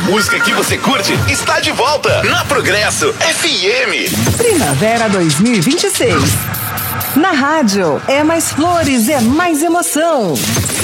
música que você curte está de volta na Progresso FM. Primavera 2026. Na rádio, é mais flores, é mais emoção.